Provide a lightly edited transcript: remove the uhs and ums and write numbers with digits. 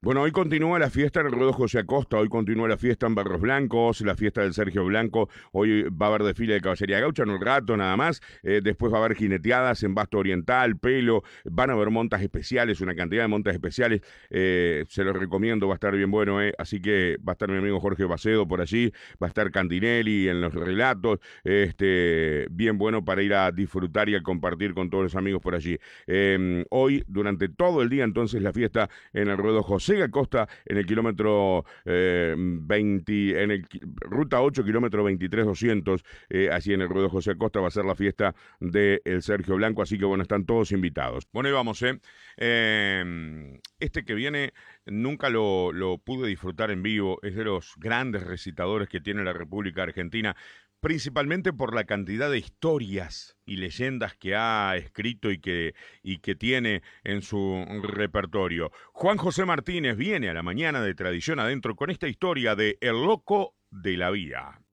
Bueno, hoy continúa la fiesta en el Ruedo José Acosta, hoy continúa la fiesta en Barros Blancos, la fiesta del Sergio Blanco, hoy va a haber desfile de caballería gaucha en un rato nada más, después va a haber jineteadas en Basto Oriental, Pelo, van a haber montas especiales, una cantidad de montas especiales, se los recomiendo, va a estar bien bueno, así que va a estar mi amigo Jorge Bacedo por allí, va a estar Candinelli en los relatos, bien bueno para ir a disfrutar y a compartir con todos los amigos por allí. Hoy, durante todo el día, entonces, la fiesta en el Ruedo José Acosta, en el kilómetro 20, en el ruta 8, kilómetro 23,200, así en el Ruedo José Acosta va a ser la fiesta de el Sergio Blanco, así que bueno, están todos invitados. Bueno, y vamos, este que viene nunca lo pude disfrutar en vivo, es de los grandes recitadores que tiene la República Argentina, principalmente por la cantidad de historias y leyendas que ha escrito y que tiene en su repertorio. Juan José Martínez viene a la mañana de Tradición Adentro con esta historia de El Loco de la Vía.